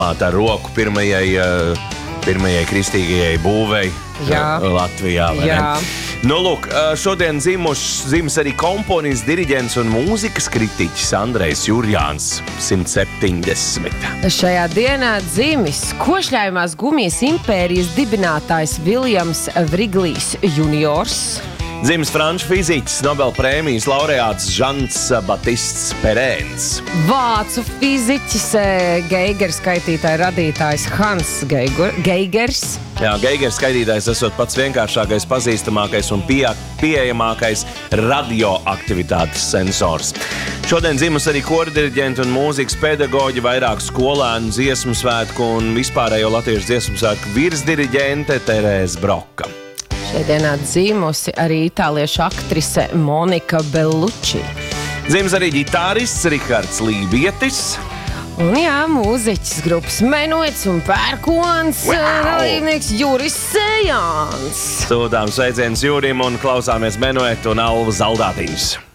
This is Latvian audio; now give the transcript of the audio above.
ar roku pirmajai kristīgajai būvei Latvijā. Nu, lūk, šodien dzimis arī komponists, diriģents un mūzikas kritiķis Andrejs Jurjāns, 170. Šajā dienā dzimis košļājumās gumijas impērijas dibinātājs Viljams Vriglijs juniors. Dzimis franču fiziķis, Nobelprēmijas laureāts Žants Batists Perēns. Vācu fiziķis, Geigera skaitītāja radītājs Hans Geigers. Jā, Geigera skaitītājs esot pats vienkāršākais, pazīstamākais un pieejamākais radioaktivitātes sensors. Šodien dzimus arī kordiriģenti un mūzikas pedagoģi, vairāk skolēnu, dziesmu svētku un vispārējo latviešu dziesmu svētku virsdiriģente Terēze Broka. Šajā dienā dzimusi arī itāliešu aktrise Monika Bellucci. Dzimis arī ģitārists Rihards Lībietis. Un mūziķis grupas Menuets un Pērkons dalībnieks Juris Sejāns. Sūtām sveicienus Jurim un klausāmies Menuetu un Alvu Zaldātiņus.